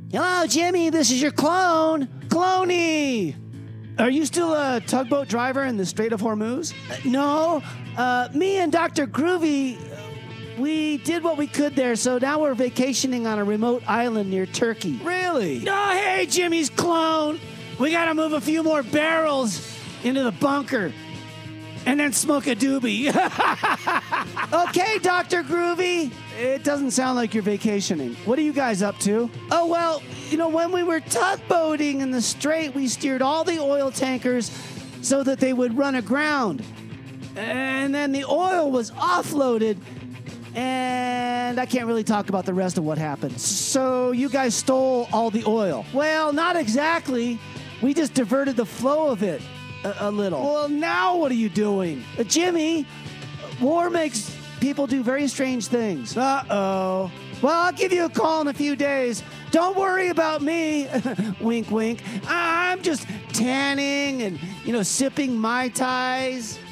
Hello, Jimmy. This is your clone, Cloney. Are you still a tugboat driver in the Strait of Hormuz? No. Me and Dr. Groovy, we did what we could there, so now we're vacationing on a remote island near Turkey. Really? Oh, hey, Jimmy's clone. We gotta move a few more barrels into the bunker and then smoke a doobie. Okay, Dr. Groovy. It doesn't sound like you're vacationing. What are you guys up to? Oh, well, when we were tugboating in the strait, we steered all the oil tankers so that they would run aground. And then the oil was offloaded, and I can't really talk about the rest of what happened. So you guys stole all the oil. Well, not exactly. We just diverted the flow of it a little. Well, now what are you doing? Jimmy, war makes people do very strange things. Uh-oh. Well, I'll give you a call in a few days. Don't worry about me. Wink, wink. I'm just tanning and, sipping Mai Tais.